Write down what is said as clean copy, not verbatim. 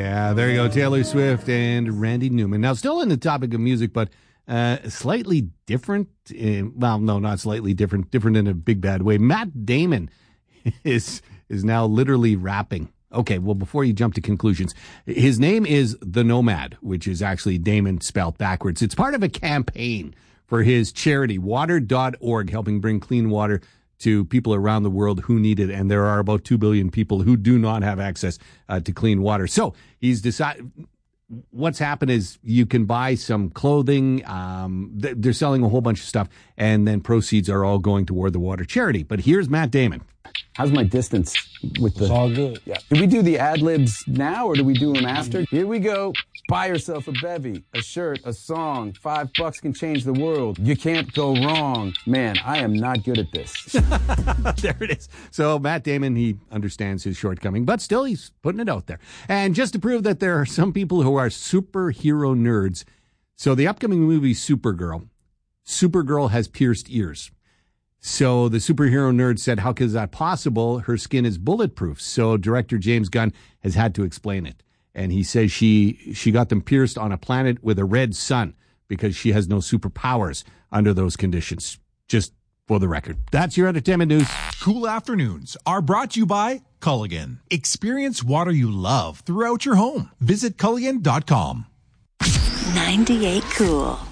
Yeah, there you go. Taylor Swift and Randy Newman. Now, still on the topic of music, but slightly different. Well, no, not slightly different. Different in a big bad way. Matt Damon is now literally rapping. Okay, well, before you jump to conclusions, his name is The Nomad, which is actually Damon spelled backwards. It's part of a campaign for his charity, water.org, helping bring clean water to people around the world who need it. And there are about 2 billion people who do not have access to clean water. So he's decided what's happened is you can buy some clothing. They're selling a whole bunch of stuff, and then proceeds are all going toward the water charity. But here's Matt Damon. How's my distance with the... It's all good. Yeah. Do we do the ad-libs now, or do we do them after? Here we go. Buy yourself a bevy, a shirt, a song. $5 can change the world. You can't go wrong. Man, I am not good at this. There it is. So Matt Damon, he understands his shortcoming, but still he's putting it out there. And just to prove that there are some people who are superhero nerds, so the upcoming movie Supergirl has pierced ears. So the superhero nerd said, how is that possible? Her skin is bulletproof. So director James Gunn has had to explain it. And he says she got them pierced on a planet with a red sun because she has no superpowers under those conditions. Just for the record. That's your entertainment news. Cool Afternoons are brought to you by Culligan. Experience water you love throughout your home. Visit Culligan.com. 98 Cool.